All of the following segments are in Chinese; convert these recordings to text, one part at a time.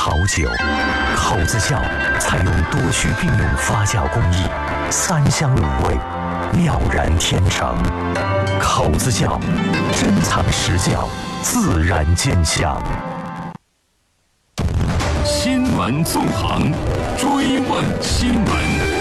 好酒，口子窖采用多区并用发酵工艺，3香5味，妙然天成。口子窖，珍藏实窖，自然见香。 新闻纵横，追问新闻。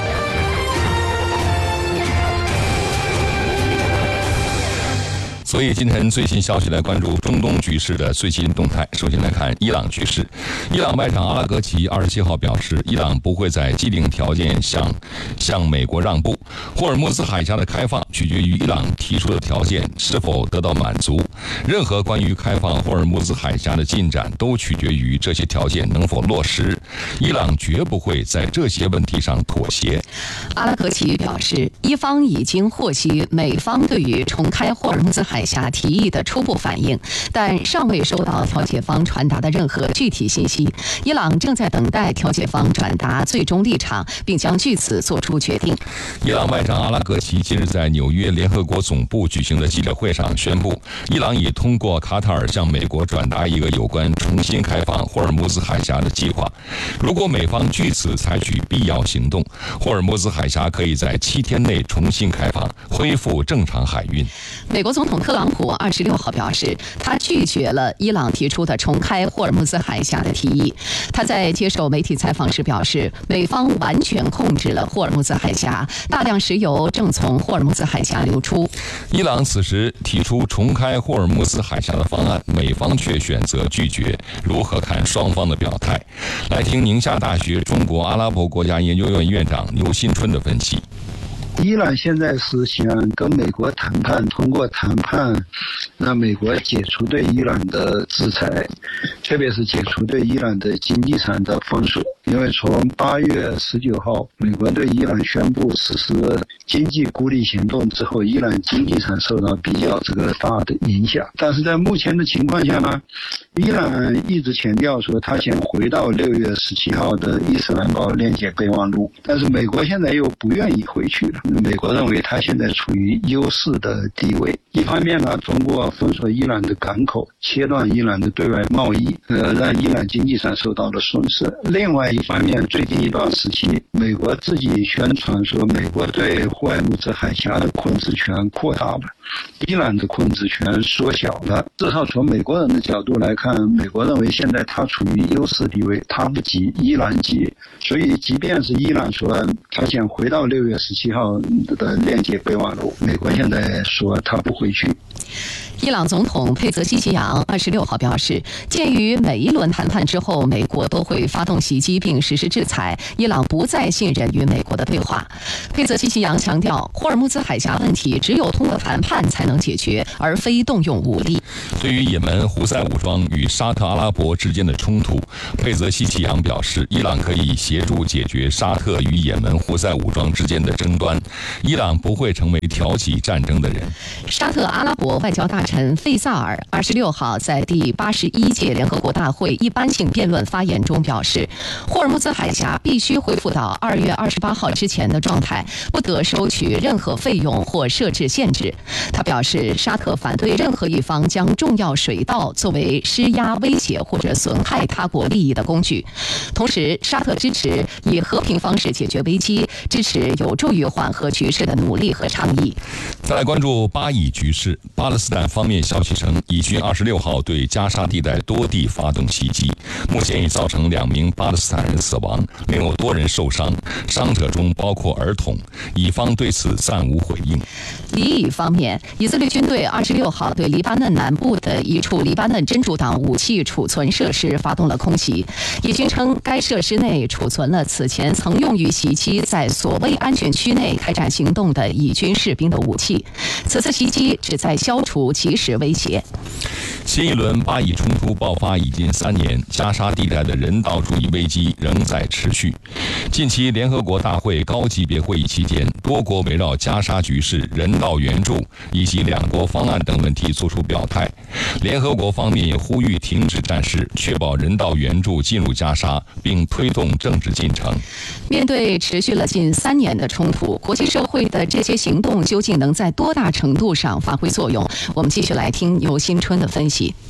所以今天最新消息来关注中东局势的最新动态。首先来看伊朗局势，伊朗外长阿拉格齐27号表示，伊朗不会在既定条件向美国让步。霍尔木兹海峡的开放取决于伊朗提出的条件是否得到满足。任何关于开放霍尔木兹海峡的进展都取决于这些条件能否落实。伊朗绝不会在这些问题上妥协。 阿拉格齐表示，伊方已经获悉美方对于重开霍尔木兹海峡提议的初步反应，但尚未收到调解方传达的任何具体信息。伊朗正在等待调解方转达最终立场，并将据此做出决定。 伊朗外长阿拉格齐近日在纽约联合国总部举行的记者会上宣布，伊朗已通过卡塔尔向美国转达一个有关重新开放霍尔木兹海峡的计划。如果美方据此采取必要行动，霍尔木兹海峡可以在7天内重新开放，恢复正常海运。 美国总统特朗普26号表示，他拒绝了伊朗提出的重开霍尔木兹海峡的提议。他在接受媒体采访时表示，美方完全控制了霍尔木兹海峡，大量石油正从霍尔木兹海峡流出。 伊朗此时提出重开霍尔木兹海峡的方案，美方却选择拒绝。如何看双方的表态？来听宁夏大学中国阿拉伯国家研究院院长牛新春的分析。 伊朗现在是想跟美国谈判，通过谈判让美国解除对伊朗的制裁，特别是解除对伊朗的经济上的封锁。因为从8月19号美国对伊朗宣布实施经济孤立行动之后，伊朗经济上受到比较大的影响。但是在目前的情况下呢，伊朗一直强调说他想回到6月17号的伊斯兰堡链接备忘录，但是美国现在又不愿意回去了。美国认为他现在处于优势的地位，一方面呢，通过封锁伊朗的港口，切断伊朗的对外贸易，让伊朗经济上受到了损失。另外一方面，最近一段时期，美国自己宣传说美国对霍尔木兹海峡的控制权扩大了，伊朗的控制权缩小了。至少从美国人的角度来看，美国认为现在他处于优势地位，他不急，伊朗急。所以即便是伊朗说他想回到6月17号的链接备忘录，美国现在说他不回去。 伊朗总统佩泽西奇扬26号表示，鉴于每一轮谈判之后美国都会发动袭击并实施制裁，伊朗不再信任与美国的对话。佩泽西奇扬强调，霍尔木兹海峡问题只有通过谈判才能解决，而非动用武力。 对于也门胡塞武装与沙特阿拉伯之间的冲突，佩泽西奇扬表示，伊朗可以协助解决沙特与也门胡塞武装之间的争端，伊朗不会成为挑起战争的人。 沙特阿拉伯外交大臣费萨尔26号在第81届联合国大会一般性辩论发言中表示，霍尔木兹海峡必须恢复到2月28号之前的状态，不得收取任何费用或设置限制。他表示，沙特反对任何一方将重要水道作为施压、威胁或者损害他国利益的工具。同时，沙特支持以和平方式解决危机，支持有助于缓和局势的努力和倡议。 再来关注巴以局势，巴勒斯坦方面消息称，以军26号对加沙地带多地发动袭击，目前已造成2名巴勒斯坦人死亡，另有多人受伤，伤者中包括儿童。以方对此暂无回应。 黎以方面，以色列军队26号对黎巴嫩南部的一处黎巴嫩真主党武器储存设施发动了空袭。以军称，该设施内储存了此前曾用于袭击在所谓安全区内开展行动的以军士兵的武器。此次袭击旨在消除即时威胁。 新一轮巴以冲突爆发已近3年，加沙地带的人道主义危机仍在持续。近期联合国大会高级别会议期间，多国围绕加沙局势、人道援助以及2国方案等问题作出表态。联合国方面也呼吁停止战事，确保人道援助进入加沙，并推动政治进程。 面对持续了近3年的冲突，国际社会的这些行动究竟能在多大程度上发挥作用？我们继续来听牛新春的分析。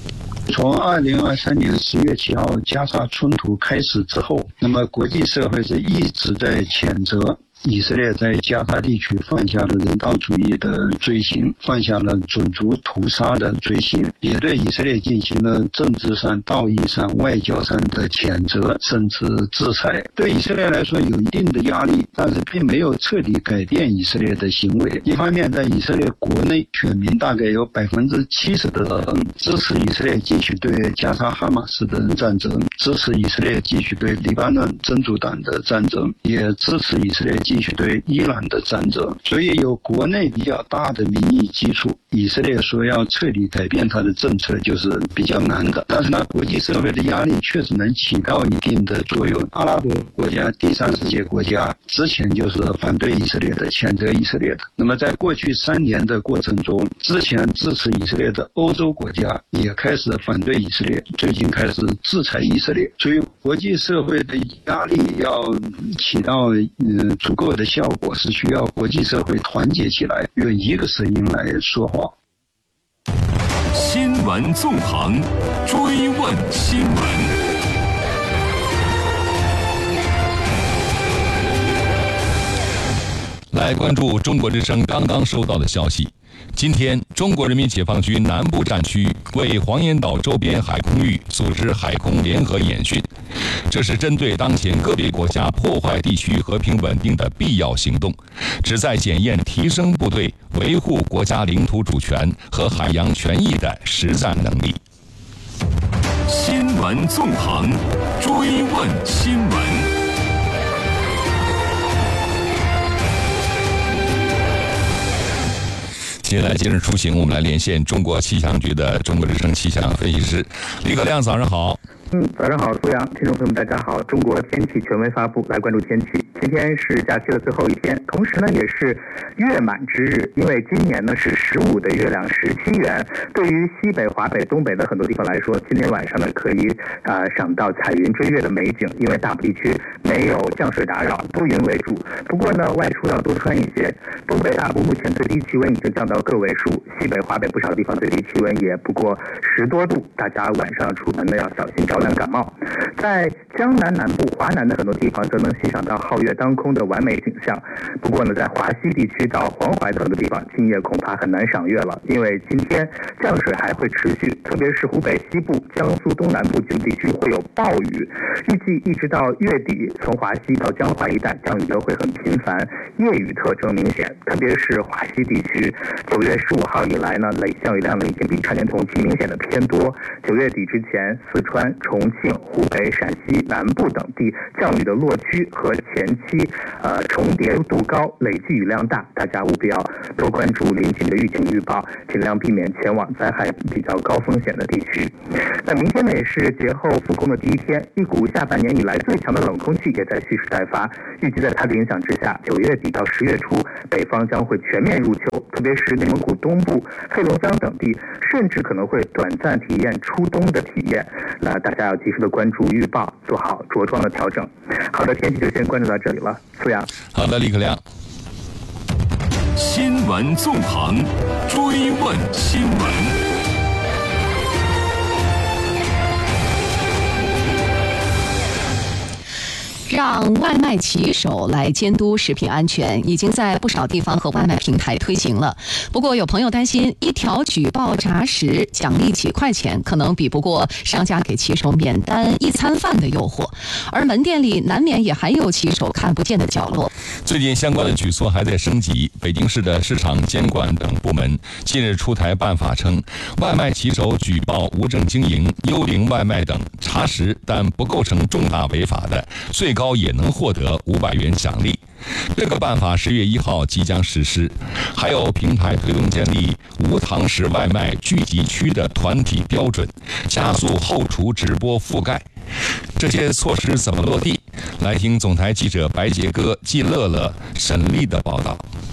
从2023年10月7号加沙冲突开始之后，那么国际社会是一直在谴责以色列在加沙地区犯下了人道主义的罪行，犯下了种族屠杀的罪行，也对以色列进行了政治上、道义上、外交上的谴责，甚至制裁。对以色列来说有一定的压力，但是并没有彻底改变以色列的行为。一方面，在以色列国内，选民大概有70%的人支持以色列继续对加沙哈马斯的战争，支持以色列继续对黎巴嫩真主党的战争，也支持以色列继续对伊朗的战争，所以有国内比较大的民意基础，以色列说要彻底改变它的政策就是比较难的。但是呢，国际社会的压力确实能起到一定的作用。阿拉伯国家、第三世界国家之前就是反对以色列的、谴责以色列的。那么在过去3年的过程中，之前支持以色列的欧洲国家也开始反对以色列，最近开始制裁以色列。所以国际社会的压力要起到足够的效果，是需要国际社会团结起来，用一个声音来说话。 新闻纵横，追问新闻。 来关注中国之声刚刚收到的消息。今天，中国人民解放军南部战区为黄岩岛周边海空域组织海空联合演训，这是针对当前个别国家破坏地区和平稳定的必要行动，旨在检验提升部队维护国家领土主权和海洋权益的实战能力。 新闻纵横，追问新闻。 接下来今日出行，我们来连线中国气象局的中国之声气象分析师李可亮，早上好。 早上好，苏阳，听众朋友们，大家好。中国天气权威发布，来关注天气。今天是假期的最后一天，同时呢也是月满之日，因为今年呢是15的月亮17圆。对于西北、华北、东北的很多地方来说，今天晚上呢可以赏到彩云追月的美景，因为大部地区没有降水打扰，多云为主。不过呢，外出要多穿一些。东北大部目前最低气温已经降到个位数，西北、华北不少地方最低气温也不过10多度，大家晚上出门呢要小心着凉感冒。在江南南部、华南的很多地方则能欣赏到皓月当空的完美景象。不过呢，在华西地区到黄淮的很多地方，今夜恐怕很难赏月了，因为今天降水还会持续，特别是湖北西部、江苏东南部局部地区会有暴雨。预计一直到月底，从华西到江淮一带降雨都会很频繁，夜雨特征明显，特别是华西地区。9月15号以来呢，降雨量呢已经比常年同期明显的偏多。9月底之前，四川、重庆、湖北、陕西南部等地降雨的落区和前期重叠度高，累计雨量大，大家务必要多关注临近的预警预报，尽量避免前往灾害比较高风险的地区。那明天呢也是节后复工的第一天，一股下半年以来最强的冷空气也在蓄势待发，预计在它的影响之下，9月底到10月初，北方将会全面入秋，特别是内蒙古东部、黑龙江等地，甚至可能会短暂体验初冬的体验。那大家要及时的关注预报，做好着装的调整。好的，天气就先关注到这里了，苏阳。 好的，李可亮。 新闻纵横，追问新闻。 让外卖骑手来监督食品安全，已经在不少地方和外卖平台推行了。不过有朋友担心，一条举报炸食奖励几块钱，可能比不过商家给骑手免单一餐饭的诱惑，而门店里难免也还有骑手看不见的角落。 最近相关的举措还在升级，北京市的市场监管等部门近日出台办法称，外卖骑手举报无证经营、幽灵外卖等查实但不构成重大违法的，最高也能获得500元奖励。这个办法10月1号即将实施。还有平台推动建立无堂食外卖聚集区的团体标准，加速后厨直播覆盖。这些措施怎么落地？来听总台记者白杰哥、季乐乐、沈丽的报道。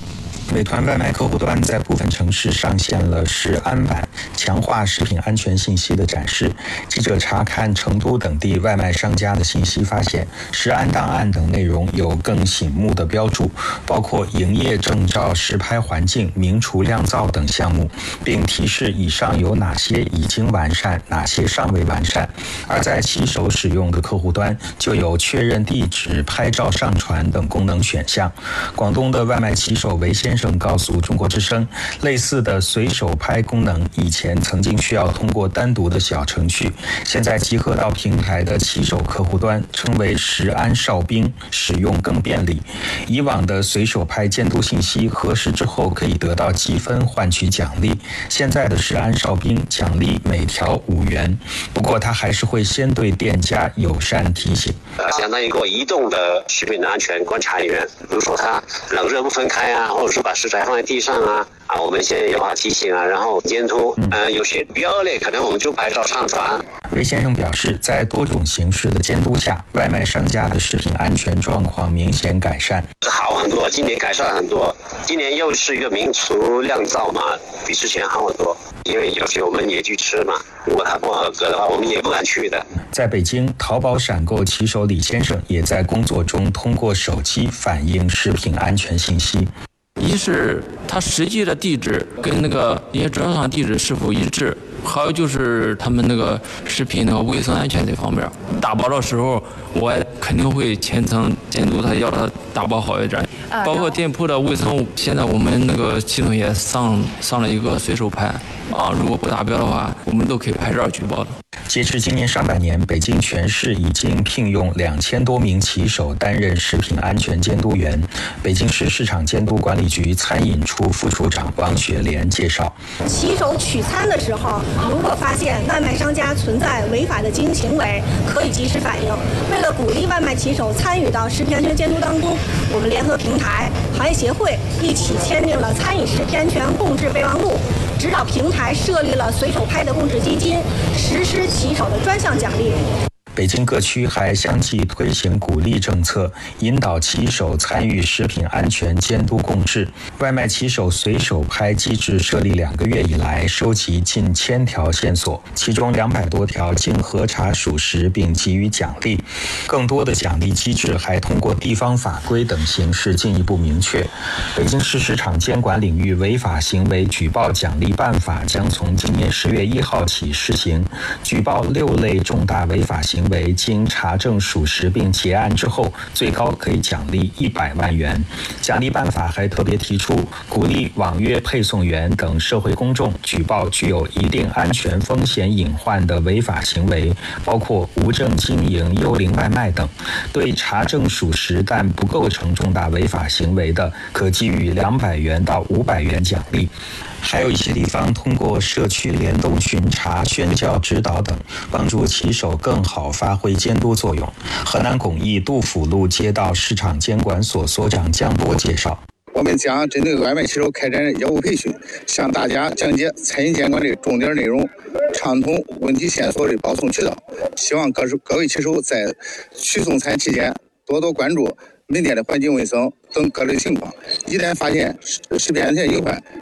美团外卖客户端在部分城市上线了食安版，强化食品安全信息的展示。记者查看成都等地外卖商家的信息，发现食安档案等内容有更醒目的标注，包括营业证照、实拍环境、明厨亮灶等项目，并提示以上有哪些已经完善，哪些尚未完善。而在骑手使用的客户端，就有确认地址、拍照上传等功能选项。广东的外卖骑手韦先生告诉中国之声，类似的随手拍功能以前曾经需要通过单独的小程序，现在集合到平台的骑手客户端，称为食安哨兵，使用更便利。以往的随手拍监督信息核实之后可以得到积分换取奖励，现在的食安哨兵奖励每条5元，不过他还是会先对店家友善提醒， 相当于一个移动的食品的安全观察员，比如说它冷热不分开啊，或者说把食材放在地上啊，我们先有提醒啊，然后监督。有些比较恶劣，可能我们就拍照上传。 韦先生表示，在多种形式的监督下，外卖商家的食品安全状况明显改善， 好很多，今年改善很多。今年又是一个明厨亮灶嘛，比之前好很多。因为有些我们也去吃嘛，如果它不合格的话，我们也不敢去的。 在北京，淘宝闪购骑手李先生也在工作中通过手机反映食品安全信息。 一是它实际的地址跟那个营业执照上地址是否一致，还有就是他们那个食品那个卫生安全这方面，打包的时候我肯定会全程监督他，要他打包好一点。包括店铺的卫生，现在我们那个系统也上了一个随手拍如果不达标的话，我们都可以拍照举报的。 截至今年上半年，北京全市已经聘用2000多名骑手担任食品安全监督员。北京市市场监督管理局餐饮处副处长王雪莲介绍， 骑手取餐的时候，如果发现外卖商家存在违法的经营行为，可以及时反映。为了鼓励外卖骑手参与到食品安全监督当中，我们联合平台、行业协会一起签订了餐饮食品安全共治备忘录，指导平台设立了随手拍的共治基金，实施骑手的专项奖励。 北京各区还相继推行鼓励政策，引导骑手参与食品安全监督共治。外卖骑手随手拍机制设立2个月以来，收集近1000条线索，其中200多条经核查属实并给予奖励。更多的奖励机制还通过地方法规等形式进一步明确。北京市市场监管领域违法行为举报奖励办法将从今年10月1号起施行，举报6类重大违法行为经查证属实并结案之后，最高可以奖励100万元。奖励办法还特别提出，鼓励网约配送员等社会公众举报具有一定安全风险隐患的违法行为，包括无证经营、幽灵外卖等。对查证属实但不构成重大违法行为的，可给予200元到500元奖励。还有一些地方通过社区联动巡查、宣教指导等，帮助骑手更好发挥监督作用。河南巩义杜甫路街道市场监管所所长江波介绍， 我们将针对外卖骑手开展业务培训，向大家讲解餐饮监管的重点内容，畅通问题线索的保送渠道。希望各位骑手在取送餐期间多多关注门店的环境卫生等各类情况，一旦发现食品安全隐患，